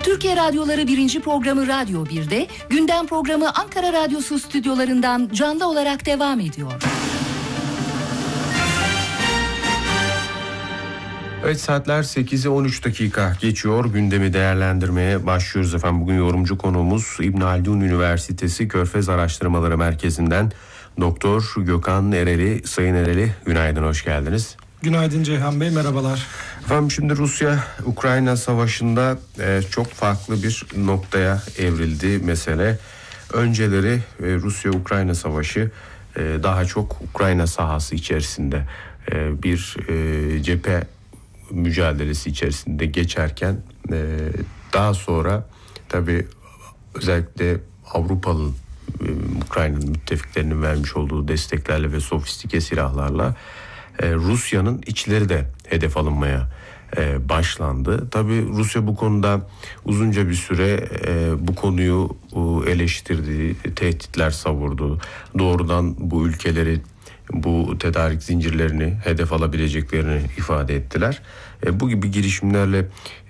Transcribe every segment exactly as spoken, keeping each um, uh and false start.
Türkiye Radyoları birinci programı Radyo bir'de, gündem programı Ankara Radyosu stüdyolarından canlı olarak devam ediyor. Evet, saatler sekize on üç dakika geçiyor. Gündemi değerlendirmeye başlıyoruz efendim. Bugün yorumcu konuğumuz İbn Haldun Üniversitesi Körfez Araştırmaları Merkezi'nden Doktor Gökhan Ereli. Sayın Ereli, günaydın, hoş geldiniz. Günaydın Ceyhan Bey, merhabalar. Efendim, şimdi Rusya-Ukrayna savaşında e, çok farklı bir noktaya evrildi mesele. Önceleri e, Rusya-Ukrayna savaşı e, daha çok Ukrayna sahası içerisinde e, bir e, cephe mücadelesi içerisinde geçerken e, daha sonra tabii özellikle Avrupalı e, Ukrayna'nın müttefiklerinin vermiş olduğu desteklerle ve sofistike silahlarla e, Rusya'nın içleri de hedef alınmaya e, başlandı. Tabii Rusya bu konuda uzunca bir süre e, bu konuyu e, eleştirdi, tehditler savurdu. Doğrudan bu ülkeleri, bu tedarik zincirlerini hedef alabileceklerini ifade ettiler. E, bu gibi girişimlerle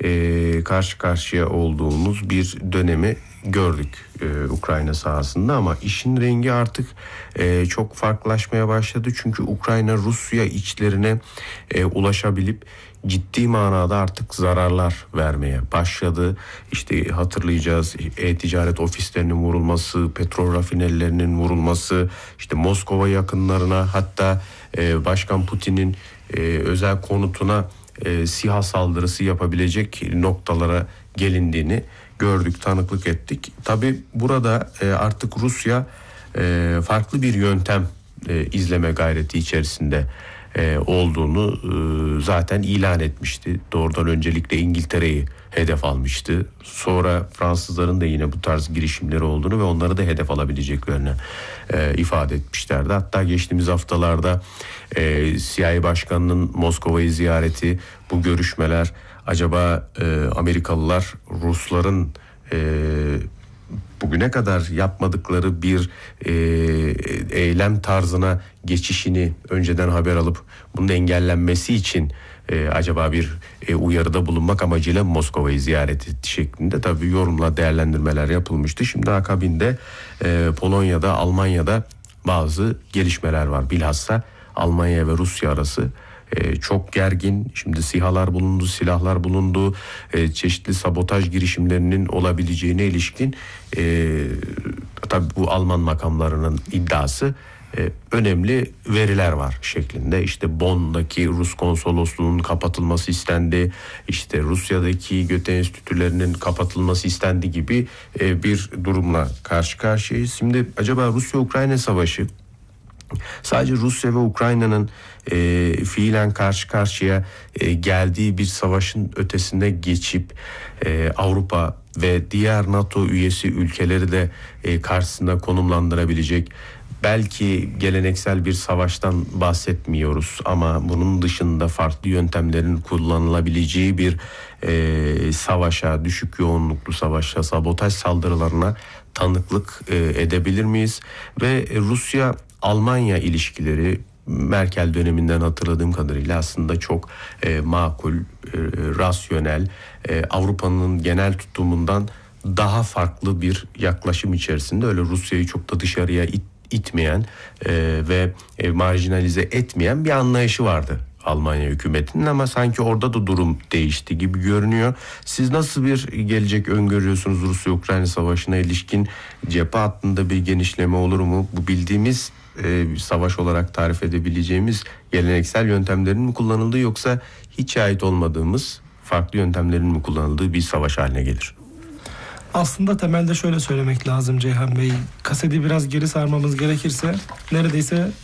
e, karşı karşıya olduğumuz bir dönemi gördük e, Ukrayna sahasında, ama işin rengi artık e, çok farklılaşmaya başladı. Çünkü Ukrayna Rusya içlerine e, ulaşabilip ciddi manada artık zararlar vermeye başladı. İşte hatırlayacağız, e-ticaret ofislerinin vurulması, petrol rafinerilerinin vurulması, işte Moskova yakınlarına, hatta e, Başkan Putin'in e, özel konutuna e, SİHA saldırısı yapabilecek noktalara gelindiğini gördük, tanıklık ettik. Tabii burada e, artık Rusya e, farklı bir yöntem e, izleme gayreti içerisinde e, olduğunu e, zaten ilan etmişti. Doğrudan öncelikle İngiltere'yi hedef almıştı. Sonra Fransızların da yine bu tarz girişimleri olduğunu ve onları da hedef alabileceklerini e, ifade etmişlerdi. Hatta geçtiğimiz haftalarda e, C I A Başkanı'nın Moskova'yı ziyareti, bu görüşmeler, acaba e, Amerikalılar Rusların e, bugüne kadar yapmadıkları bir e, eylem tarzına geçişini önceden haber alıp bunun engellenmesi için e, acaba bir e, uyarıda bulunmak amacıyla Moskova'yı ziyaret etti şeklinde tabii yorumla değerlendirmeler yapılmıştı. Şimdi akabinde e, Polonya'da, Almanya'da bazı gelişmeler var. Bilhassa Almanya ve Rusya arası Ee, çok gergin. Şimdi SİHA'lar bulundu, silahlar bulundu. Ee, çeşitli sabotaj girişimlerinin olabileceğine ilişkin e, tabii bu Alman makamlarının iddiası, e, önemli veriler var şeklinde. İşte Bonn'daki Rus konsolosluğunun kapatılması istendi. İşte Rusya'daki Göte enstitülerinin kapatılması istendi gibi e, bir durumla karşı karşıyayız. Şimdi acaba Rusya-Ukrayna savaşı sadece Rusya ve Ukrayna'nın e, fiilen karşı karşıya e, geldiği bir savaşın ötesine geçip e, Avrupa ve diğer NATO üyesi ülkeleri de e, karşısında konumlandırabilecek, belki geleneksel bir savaştan bahsetmiyoruz ama bunun dışında farklı yöntemlerin kullanılabileceği bir e, savaşa, düşük yoğunluklu savaşa, sabotaj saldırılarına tanıklık e, edebilir miyiz? Ve Rusya Almanya ilişkileri Merkel döneminden hatırladığım kadarıyla aslında çok e, makul, e, rasyonel, e, Avrupa'nın genel tutumundan daha farklı bir yaklaşım içerisinde, öyle Rusya'yı çok da dışarıya it, itmeyen e, ve e, marjinalize etmeyen bir anlayışı vardı Almanya hükümetinin, ama sanki orada da durum değişti gibi görünüyor. Siz nasıl bir gelecek öngörüyorsunuz Rusya-Ukrayna savaşına ilişkin? Cephe hattında bir genişleme olur mu? Bu bildiğimiz e, savaş olarak tarif edebileceğimiz geleneksel yöntemlerin mi kullanıldığı, yoksa hiç ait olmadığımız farklı yöntemlerin mi kullanıldığı bir savaş haline gelir? Aslında temelde şöyle söylemek lazım Ceyhan Bey. Kaseti biraz geri sarmamız gerekirse neredeyse